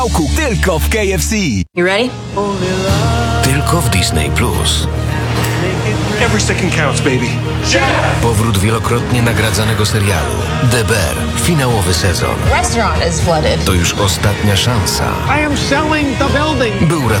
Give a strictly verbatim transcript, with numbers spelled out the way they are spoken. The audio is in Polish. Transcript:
Tylko w K F C. You ready? Tylko w Disney Plus. Every second counts, baby. Powrót wielokrotnie nagradzanego serialu The Bear. Finałowy sezon. Restaurant is flooded. To już ostatnia szansa, I am selling the building. by uratować